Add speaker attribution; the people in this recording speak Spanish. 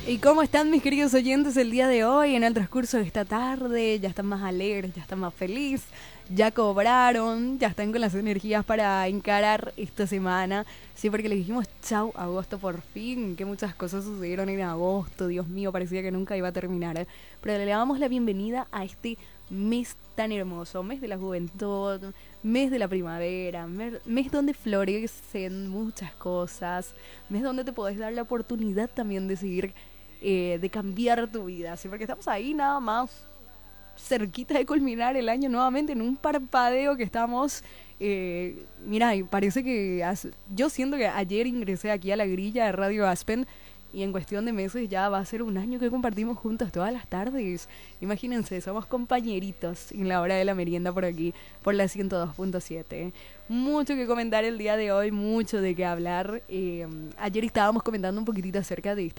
Speaker 1: ¿Y cómo están mis queridos oyentes el día de hoy? En el transcurso de esta tarde, ya están más alegres, ya están más felices, ya cobraron, ya están con las energías para encarar esta semana. Sí, porque les dijimos chau agosto por fin, que muchas cosas sucedieron en agosto, Dios mío, parecía que nunca iba a terminar. Pero le damos la bienvenida a este mes tan hermoso, mes de la juventud, mes de la primavera, mes donde florecen muchas cosas, mes donde te podés dar la oportunidad también de seguir de cambiar tu vida, ¿sí? Porque estamos ahí nada más cerquita de culminar el año nuevamente en un parpadeo que estamos. Mira, y parece que yo siento que ayer ingresé aquí a la grilla de Radio Aspen y en cuestión de meses ya va a ser un año que compartimos juntos todas las tardes. Imagínense, somos compañeritos en la hora de la merienda por aquí, por la 102.7. Mucho que comentar el día de hoy, mucho de qué hablar. Ayer estábamos comentando un poquitito acerca de esta